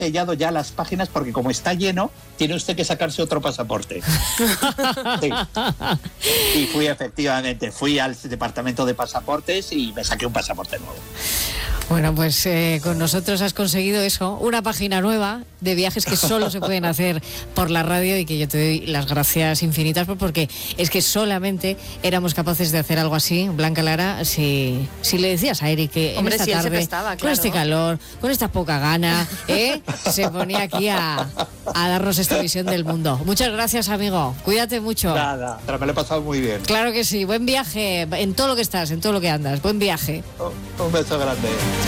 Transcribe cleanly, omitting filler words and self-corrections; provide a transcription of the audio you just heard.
sellado ya las páginas porque como está lleno, tiene usted que sacarse otro pasaporte. Sí. Y fui al departamento de pasaportes y me saqué un pasaporte nuevo. Bueno, pues con nosotros has conseguido eso, una página nueva de viajes que solo se pueden hacer por la radio y que yo te doy las gracias infinitas porque es que solamente éramos capaces de hacer algo así, Blanca Lara, si le decías a Eric que en esta tarde, prestaba, con este calor, con esta poca gana, se ponía aquí a darnos esta visión del mundo. Muchas gracias, amigo. Cuídate mucho. Nada, pero me lo he pasado muy bien. Claro que sí. Buen viaje en todo lo que estás, en todo lo que andas. Buen viaje. Un beso grande.